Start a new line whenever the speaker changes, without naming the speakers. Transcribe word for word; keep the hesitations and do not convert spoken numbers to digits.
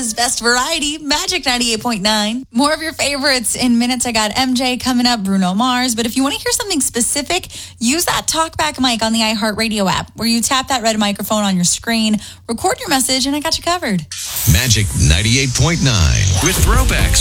America's best variety, Magic ninety-eight point nine. More of your favorites in minutes. I got M J coming up, Bruno Mars. But if you want to hear something specific, use that TalkBack mic on the iHeartRadio app, where you tap that red microphone on your screen, record your message, and I got you covered.
Magic ninety-eight point nine with throwbacks